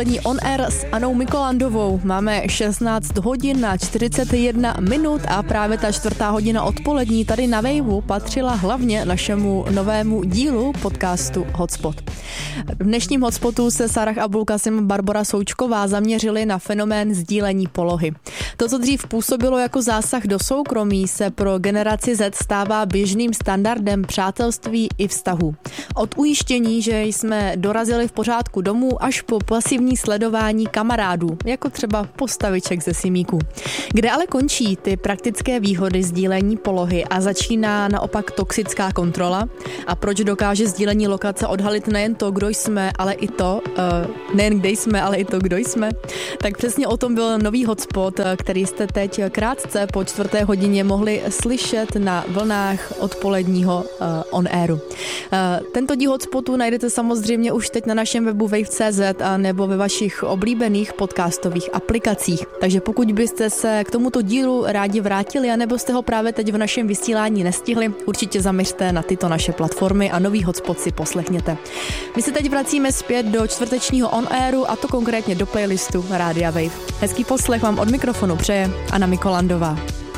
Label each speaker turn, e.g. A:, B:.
A: On Air s Anou Mikolandovou. Máme 16 hodin na 41 minut a právě ta 4. hodina odpolední tady na Waveu patřila hlavně našemu novému dílu podcastu Hotspot. V dnešním Hotspotu se Sarah Abulkasim a Barbora Součková zaměřili na fenomén sdílení polohy. To, co dřív působilo jako zásah do soukromí, se pro generaci Z stává běžným standardem přátelství i vztahů. Od ujištění, že jsme dorazili v pořádku domů, až po pasivní sledování kamarádů, jako třeba postaviček ze simíků. Kde ale končí ty praktické výhody sdílení polohy a začíná naopak toxická kontrola? A proč dokáže sdílení lokace odhalit nejen to, kdo jsme, ale i to, nejen kde jsme, ale i to, kdo jsme? Tak přesně o tom byl nový Hotspot, který jste teď krátce po 4. hodině mohli slyšet na vlnách odpoledního On Airu. Tento díl Hotspotu najdete samozřejmě už teď na našem webu wave.cz a nebo ve vašich oblíbených podcastových aplikacích. Takže pokud byste se k tomuto dílu rádi vrátili a nebo jste ho právě teď v našem vysílání nestihli, určitě zaměřte na tyto naše platformy a nový Hotspot si poslechněte. My se teď vracíme zpět do čtvrtečního On Airu a to konkrétně do playlistu Rádia Wave. Hezký poslech vám od mikrofonu přeje Anna Mikolandová.